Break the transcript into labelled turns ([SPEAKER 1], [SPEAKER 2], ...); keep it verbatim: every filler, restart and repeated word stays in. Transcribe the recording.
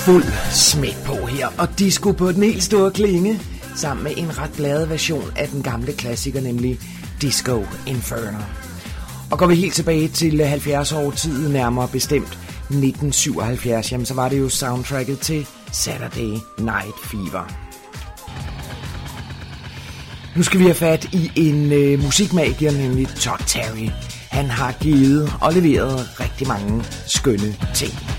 [SPEAKER 1] Fuld smæk på her, og disco på den helt store klinge, sammen med en ret bladet version af den gamle klassiker, nemlig Disco Inferno. Og går vi helt tilbage til halvfjerds år tid, nærmere bestemt nitten syvoghalvfjerds, jamen så var det jo soundtracket til Saturday Night Fever. Nu skal vi have fat i en øh, musikmagier, nemlig Todd Terry. Han har givet og leveret rigtig mange skønne ting.